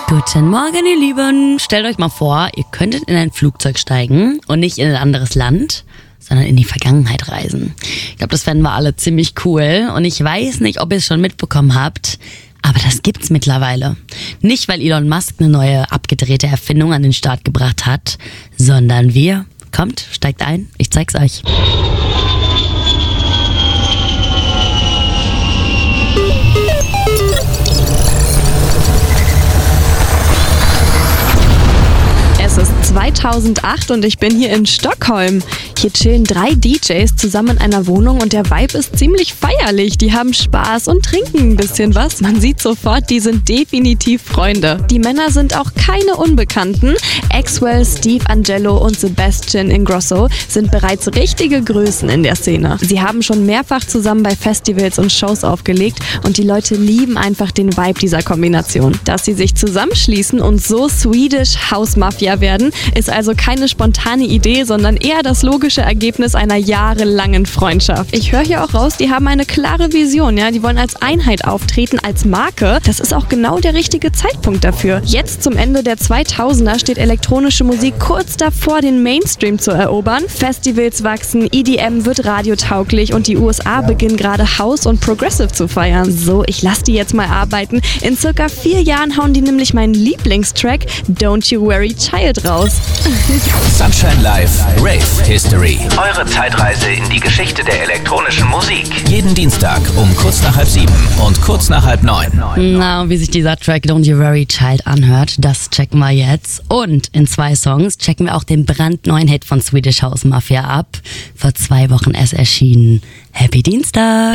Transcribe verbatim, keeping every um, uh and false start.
Guten Morgen, ihr Lieben. Stellt euch mal vor, ihr könntet in ein Flugzeug steigen und nicht in ein anderes Land, sondern in die Vergangenheit reisen. Ich glaube, das fänden wir alle ziemlich cool. Und ich weiß nicht, ob ihr es schon mitbekommen habt, aber das gibt's mittlerweile. Nicht, weil Elon Musk eine neue, abgedrehte Erfindung an den Start gebracht hat, sondern wir. Kommt, steigt ein, ich zeig's euch. Es ist zweitausendacht und ich bin hier in Stockholm. Hier chillen drei D Js zusammen in einer Wohnung und der Vibe ist ziemlich feierlich. Die haben Spaß und trinken ein bisschen was. Man sieht sofort, die sind definitiv Freunde. Die Männer sind auch keine Unbekannten. Axwell, Steve Angello und Sebastian Ingrosso sind bereits richtige Größen in der Szene. Sie haben schon mehrfach zusammen bei Festivals und Shows aufgelegt und die Leute lieben einfach den Vibe dieser Kombination. Dass sie sich zusammenschließen und so Swedish House Mafia werden, ist also keine spontane Idee, sondern eher das logische Ergebnis einer jahrelangen Freundschaft. Ich höre hier auch raus, die haben eine klare Vision, ja, die wollen als Einheit auftreten, als Marke. Das ist auch genau der richtige Zeitpunkt dafür. Jetzt zum Ende der zweitausender steht elektronische Musik kurz davor, den Mainstream zu erobern. Festivals wachsen, E D M wird radiotauglich und die U S A beginnen gerade House und Progressive zu feiern. So, ich lasse die jetzt mal arbeiten. In circa vier Jahren hauen die nämlich meinen Lieblingstrack Don't You Worry Child raus. Sunshine Live Rave History. Eure Zeitreise in die Geschichte der elektronischen Musik. Jeden Dienstag um kurz nach halb sieben und kurz nach halb neun. Na, und wie sich dieser Track Don't You Worry Child anhört, das checken wir jetzt. Und in zwei Songs checken wir auch den brandneuen Hit von Swedish House Mafia ab. Vor zwei Wochen erst erschienen. Happy Dienstag!